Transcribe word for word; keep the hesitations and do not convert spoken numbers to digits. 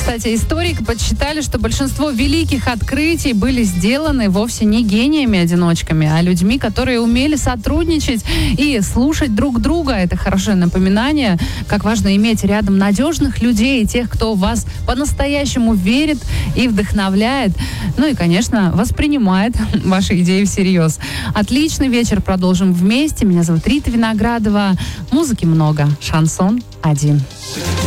Кстати, историки подсчитали, что большинство великих открытий были сделаны вовсе не гениями-одиночками, а людьми, которые умели сотрудничать и слушать друг друга. Это хорошее напоминание, как важно иметь рядом надежных людей, тех, кто в вас по-настоящему верит и вдохновляет. Ну и, конечно, воспринимает ваши идеи всерьез. Отличный вечер продолжим вместе. Меня зовут Рита Виноградова. Музыки много. Шансон один.